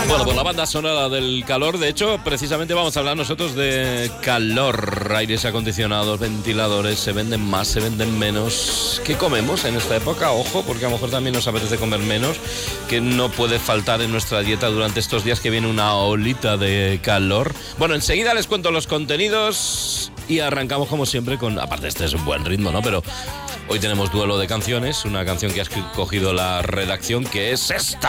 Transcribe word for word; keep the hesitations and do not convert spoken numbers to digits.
Bueno, pues la banda sonora del calor, de hecho, precisamente vamos a hablar nosotros de calor. Aires acondicionados, ventiladores, se venden más, se venden menos. ¿Qué comemos en esta época? Ojo, porque a lo mejor también nos apetece comer menos, que no puede faltar en nuestra dieta durante estos días que viene una olita de calor. Bueno, enseguida les cuento los contenidos y arrancamos como siempre con, aparte este es un buen ritmo, ¿no? Pero hoy tenemos duelo de canciones, una canción que ha escogido la redacción, que es esta.